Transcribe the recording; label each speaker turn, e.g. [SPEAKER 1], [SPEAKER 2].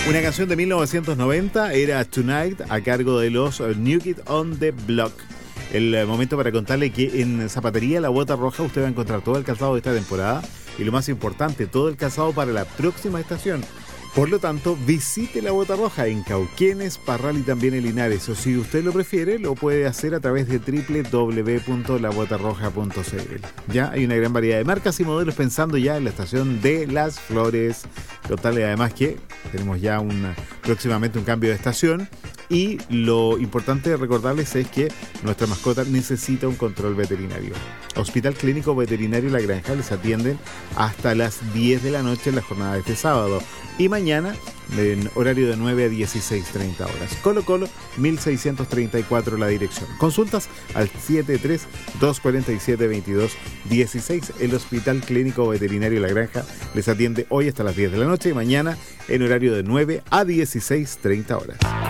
[SPEAKER 1] Una canción de 1990 era Tonight, a cargo de los New Kids on the Block. El momento para contarle que en Zapatería La Bota Roja usted va a encontrar todo el calzado de esta temporada y lo más importante, todo el calzado para la próxima estación. Por lo tanto, visite La Bota Roja en Cauquenes, Parral y también en Linares. O si usted lo prefiere, lo puede hacer a través de www.labotarroja.cl. Ya hay una gran variedad de marcas y modelos pensando ya en la estación de Las Flores. Contarle además que tenemos ya próximamente un cambio de estación. Y lo importante de recordarles es que nuestra mascota necesita un control veterinario. Hospital Clínico Veterinario La Granja les atienden hasta las 10 de la noche en la jornada de este sábado. Y mañana en horario de 9 a 16:30 horas. Colo Colo, 1634 la dirección. Consultas al 73-247-2216. El Hospital Clínico Veterinario La Granja les atiende hoy hasta las 10 de la noche y mañana en horario de 9 a 16:30 horas.